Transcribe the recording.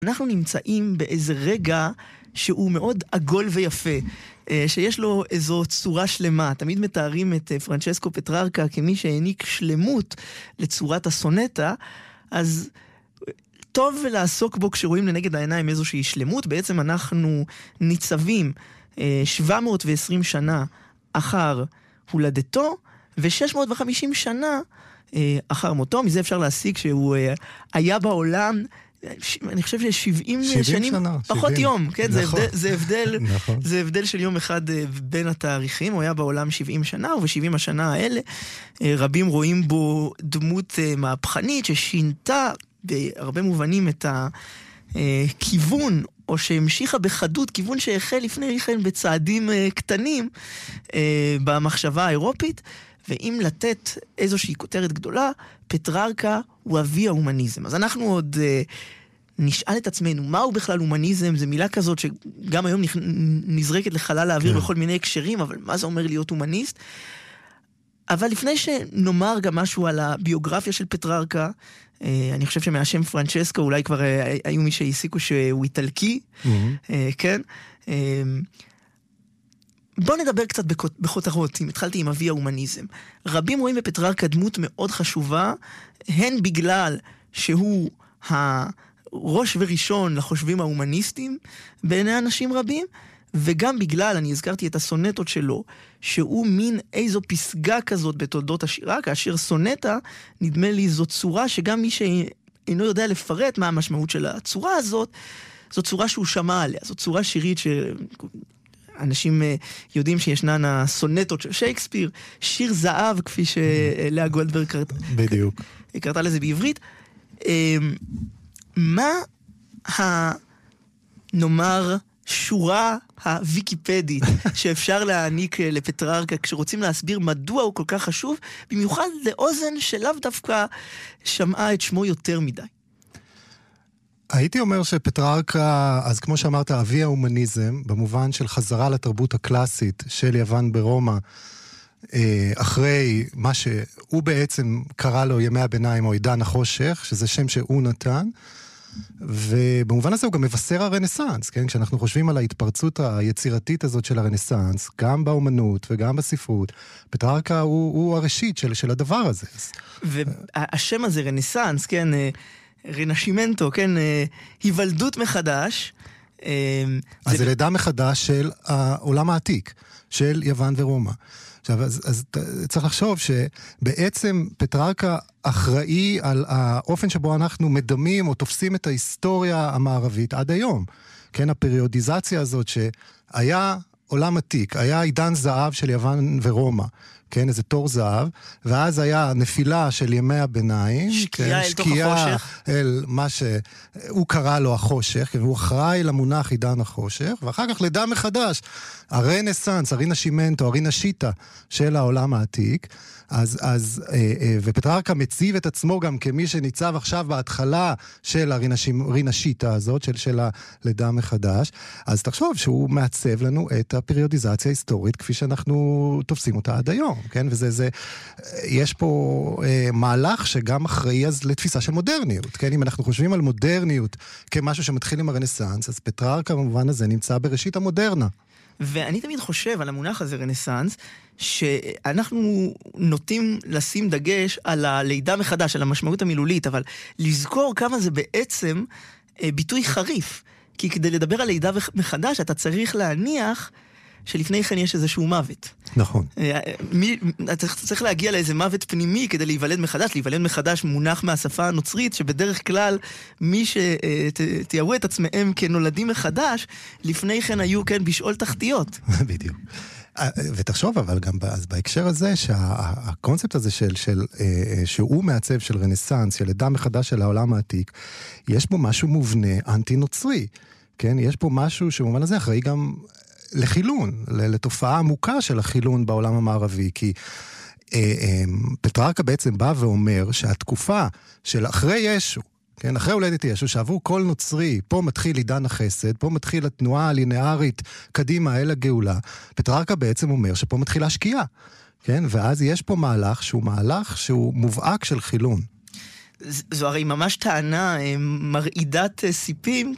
אנחנו נמצאים באיזה רגע שהוא מאוד עגול ויפה, שיש לו איזו צורה שלמה. תמיד מתארים את פרנצ'סקו פטרארקה כמי שהעניק שלמות לצורת הסונטה, אז טוב לעסוק בו כשרואים לנגד העיניים איזושהי שלמות. בעצם אנחנו ניצבים 720 שנה אחר הולדתו, ו-650 שנה אחר מותו. מזה אפשר להסיק שהוא היה בעולם, אני חושב ש70 שנים, פחות יום, כן? זה הבדל של יום אחד בין התאריכים. הוא היה בעולם 70 שנה, וב-70 השנה האלה רבים רואים בו דמות מהפכנית ששינתה בהרבה מובנים את הכיוון, או שהמשיכה בחדות, כיוון שהחל לפני כן בצעדים קטנים במחשבה האירופית. ואם לתת איזושהי כותרת גדולה, פטרארקה הוא אבי ההומניזם. אז אנחנו עוד נשאל את עצמנו, מהו בכלל הומניזם? זו מילה כזאת שגם היום נזרקת לחלל האוויר בכל מיני הקשרים, אבל מה זה אומר להיות הומניסט? אבל לפני שנאמר גם משהו על הביוגרפיה של פטרארקה, אני חושב שמהשם פרנצ'סקו אולי כבר היו מי שהסיקו שהוא איטלקי, כן? בואו נדבר קצת בכותרות, אם התחלתי עם אבי ההומניזם. רבים רואים בפטרארקה דמות מאוד חשובה, הן בגלל שהוא הראש וראשון לחושבים ההומניסטים בעיני אנשים רבים, וגם בגלל, אני הזכרתי את הסונטות שלו, שהוא מין איזו פסגה כזאת בתולדות השירה, כאשר סונטה, נדמה לי, זו צורה שגם מי שאינו יודע לפרט מה המשמעות של הצורה הזאת, זו צורה שהוא שמע עליה, זו צורה שירית אנשים יודעים שישנן הסונטות של שייקספיר, שיר זהב, כפי שלאה גולדברג קרתה לזה בעברית. מה נאמר שורה הוויקיפדית שאפשר להעניק לפטרארקה כשרוצים להסביר מדוע הוא כל כך חשוב, במיוחד לאוזן שלאו דווקא שמעה את שמו יותר מדי? הייתי אומר שפטרארקה, אז כמו שאמרת, אבי ההומניזם, במובן של חזרה לתרבות הקלאסית של יוון ברומא, אחרי מה שהוא בעצם קרא לו ימי הביניים או עידן החושך, שזה שם שהוא נתן, ובמובן הזה הוא גם מבשר הרנסנס, כן? כשאנחנו חושבים על ההתפרצות היצירתית הזאת של הרנסנס, גם באומנות וגם בספרות, פטרארקה הוא הראשית של הדבר הזה. והשם הזה, רנסנס, כן, רנשימנטו, כן, היוולדות מחדש. אז זה לידה מחדש של העולם העתיק, של יוון ורומא. עכשיו, אז צריך לחשוב שבעצם פטרארקה אחראי על האופן שבו אנחנו מדמים או תופסים את ההיסטוריה המערבית עד היום. כן, הפריודיזציה הזאת שהיה עולם עתיק, היה עידן זהב של יוון ורומא, כן, איזה תור זהב, ואז היה נפילה של ימי הביניים, שקיעה אל תוך החושך, אל מה שהוא קרא לו החושך, כן, והוא אחראי למונח עידן החושך, ואחר כך לידה מחדש, הרנסנס, הרינשימנטו, הרינשיטה של העולם העתיק, ופטרארקה מציב את עצמו גם כמי שניצב עכשיו בהתחלה של הרינשיטה הזאת, של הלידה מחדש, אז תחשוב שהוא מעצב לנו את הפריודיזציה ההיסטורית כפי שאנחנו תופסים אותה עד היום, כן? יש פה מהלך שגם אחראי אז לתפיסה של מודרניות, כן? אם אנחנו חושבים על מודרניות כמשהו שמתחיל עם הרנסנס, אז פטרארקה במובן הזה נמצא בראשית המודרנה. ואני תמיד חושב על המונח הזה רנסנס, שאנחנו נוטים לשים דגש על הלידה מחדש, על המשמעות המילולית, אבל לזכור כמה זה בעצם ביטוי חריף. כי כדי לדבר על לידה מחדש, אתה צריך להניח שלפני כן יש איזשהו מוות. נכון. אתה צריך להגיע לאיזה מוות פנימי כדי להיוולד מחדש. להיוולד מחדש מונח מהשפה הנוצרית, שבדרך כלל מי שתיארו את עצמם כנולדים מחדש, לפני כן היו כן בשאול תחתיות. בדיוק. ותחשוב אבל גם בהקשר הזה שהקונספט הזה שהוא מעצב של רנסנס, של לידה מחדש של העולם העתיק, יש בו משהו מובנה אנטי נוצרי, כן? יש פה משהו שבמובן הזה אחראי גם לחילון, לתופעה עמוקה של החילון בעולם המערבי, כי פטרארקה בעצם בא ואומר שהתקופה של אחרי ישו, כן, אחרי הולדת ישו, שעבור כל נוצרי, פה מתחיל עידן החסד, פה מתחיל התנועה הלינארית קדימה אל הגאולה, פטרארקה בעצם אומר שפה מתחילה שקיעה, כן, ואז יש פה מהלך שהוא מובהק של חילון. זו הרי ממש טענה מרעידת סיפים,